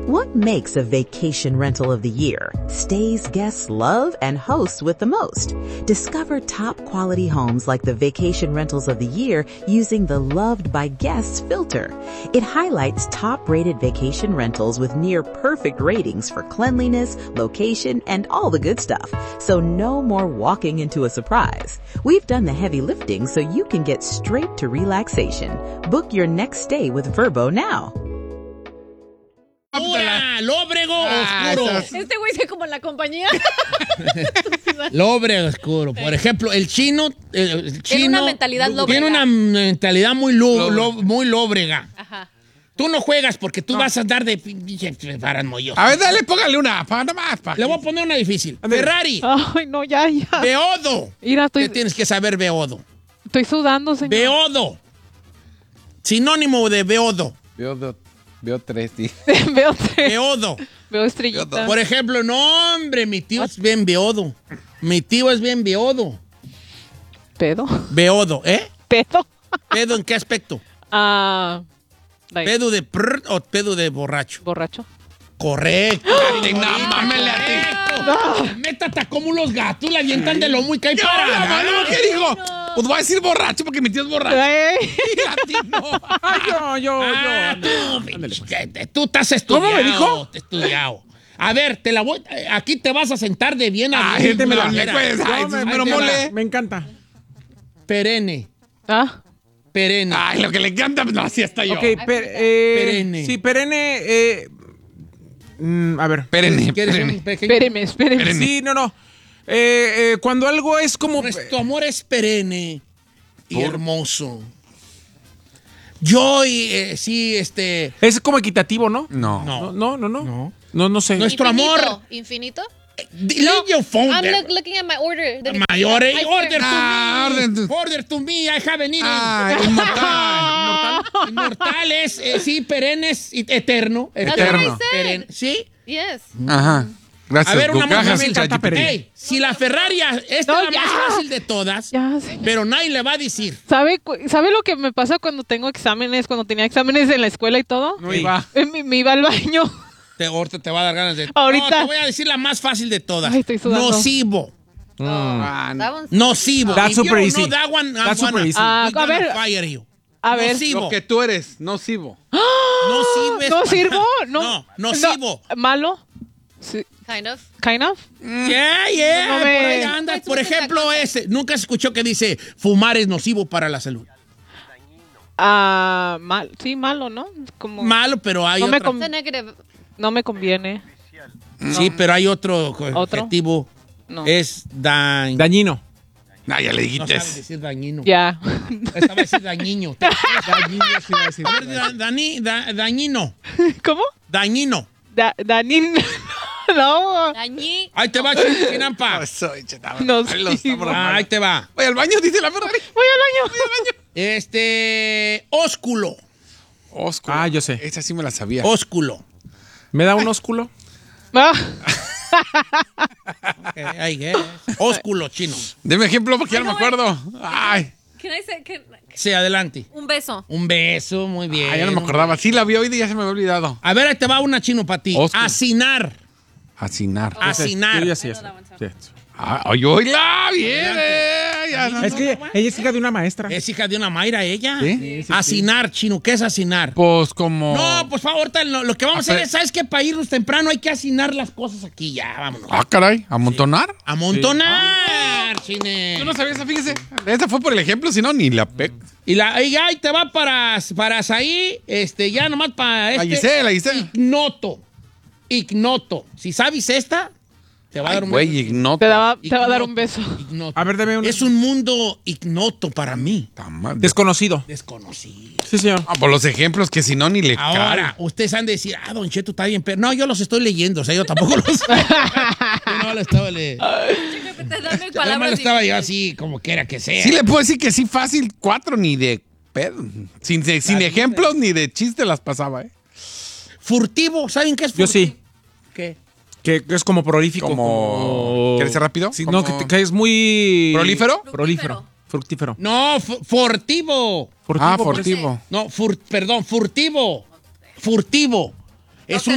What makes a vacation rental of the year? Stays guests love and hosts with the most. Discover top quality homes like the vacation rentals of the year using the Loved by Guests filter. It highlights top-rated vacation rentals with near perfect ratings for cleanliness, location, and all the good stuff. So no more walking into a surprise. We've done the heavy lifting so you can get straight to relaxation. Book your next stay with Vrbo now. Lóbrego oscuro. Este güey se como en la compañía. Lóbrego oscuro. Por ejemplo, el chino Tiene una mentalidad lóbrega. Tiene una mentalidad muy lóbrega. Ajá. Tú no juegas porque tú vas a andar de paranoioso. A ver, dale, póngale una. Nada más. Le voy a poner una difícil. Ferrari. Ay, no, ya. Beodo. Mira, ¿Qué tienes que saber, beodo? Estoy sudando, señor. Beodo. Sinónimo de beodo. Veo tres, tío. Veo tres. Beodo. Veo estrellitas. Por ejemplo, no, hombre, mi tío es bien beodo. Mi tío es bien beodo. ¿Pedo? Beodo, ¿eh? ¿Pedo? ¿Pedo en qué aspecto? ¿Pedo de prr o pedo de borracho? ¿Borracho? Correcto. No, mámele a ti. Métate como los gatos, la avientan de lomo y cae para. ¿Qué dijo? Pues voy a decir borracho porque mi tío es borracho. Y a ti no. Yo. Tú estás estudiado. ¿Cómo me dijo? Estudiado. A ver, aquí te vas a sentar de bien a bien. Gente me lo mole. Me encanta. Perenne. Perenne. Ay, lo que le encanta, no, así está yo. Ok, perenne. Sí, perenne. A ver. Perenne. Espéreme. Sí, no. Cuando algo es como... Tu amor es perenne y hermoso. Yo, sí, Es como equitativo, ¿no? No. No sé. Nuestro amor... ¿Infinito? Leave your phone I'm there. looking at my order. My order to me. I haven't eaten. Inmortal es, sí, perennes, eterno. Eterno. ¿Sí? Yes. Ajá. Gracias. A ver, una más Gracias, fácil. ChatGPT. Hey, si la Ferrari, esta es la más fácil de todas, Ya sé. pero nadie le va a decir. ¿Sabe lo que me pasa cuando tengo exámenes, cuando tenía exámenes en la escuela y todo? No iba. Me iba al baño. Ahorita te va a dar ganas de... Ahorita. No, te voy a decir la más fácil de todas. Ay, estoy sudando. Nocivo. That one's- Nocivo. That's If you super don't easy. know that one, That's super easy. we're A gonna ver. fire you. A ver. Nocivo. Lo que tú eres, nocivo. No sirves. ¿No sirvo? No. Nocivo. ¿Malo? Sí. Kind of. Yeah. No Por me- ahí andas. Por ejemplo, nunca se escuchó que dice fumar es nocivo para la salud. Sí, malo, ¿no? Como... Malo, pero hay No me otra. No me conviene. Sí, pero hay otro ¿Otro? adjetivo. No. Es Dañino. Ah, ya le No dijiste. sabes decir dañino. Ya. Esta va a decir dañino. Dañino, sí iba a decir. A ver, dañino. ¿Cómo? Dañino. Danin. No. Ahí te va, Chinampa. No, Ahí te va. Voy al baño, dice la Ferrari. Voy al baño. Ósculo. Ósculo. Yo sé. Esa sí me la sabía. Ósculo. ¿Me da un ósculo? Ósculo, chino. Deme ejemplo porque ya no me acuerdo. Ay. Sí, adelante. Un beso. Un beso, muy bien. Ya no me acordaba. Sí la había oído y ya se me había olvidado. A ver, ahí te va una, chino, para ti. Ósculo. Asinar. Asinar. Asinar. Yo ya sé eso. Sí. Oíla, bien. Es que ella es hija de una maestra. Es hija de una Mayra, ella. ¿Sí? Asinar, chino. ¿Qué es asinar? Pues como... No, pues favor, ahorita lo que vamos a hacer es, ¿sabes qué? Para irnos temprano hay que asinar las cosas aquí ya, vámonos. Ah, caray. ¿Amontonar? Amontonar, chine. Yo no sabía esa, fíjese. Esta fue por el ejemplo, si no, ni la pe... Y ahí te va para Saí, ya nomás para La Giselle. Ignoto. Si sabes esta, te va a dar un Güey, ignoto. Te va a dar un beso. Ignoto. A ver, dame un... Es un mundo ignoto para mí. Desconocido. Desconocido. Sí, señor. Por los ejemplos que si no, ni le Ahora, ustedes han de decir, Don Cheto está bien, pero no, yo los estoy leyendo, o sea, yo tampoco los... no, lo estaba leyendo. Yo me lo estaba yo así, como quiera que sea. Sí le puedo decir que sí fácil, 4 ni de pedo. Sin ejemplos ni de chiste las pasaba, ¿eh? Furtivo, ¿saben qué es furtivo? Yo sí. ¿Qué? Que es como prolífico. ¿Quieres ser rápido? Sí, no, que es muy... ¿Prolífero? Prolífero. Fructífero. No, furtivo. Furtivo. No, perdón, furtivo. Furtivo. Es un